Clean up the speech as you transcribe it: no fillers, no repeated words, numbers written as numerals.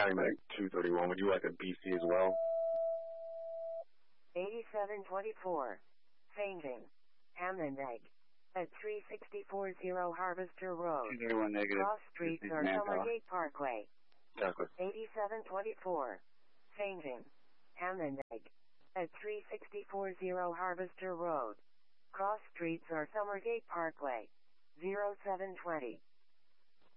County Medic 231. Would you like a BC as well? 8724. Changing. Ham and egg. At 3640 Harvester Road. 231 negative. Cross Street or Summergate Parkway. Douglas. 8724. Changing. Ham and egg. At 3640 Harvester Road. Cross Streets or Summergate Parkway. 0720.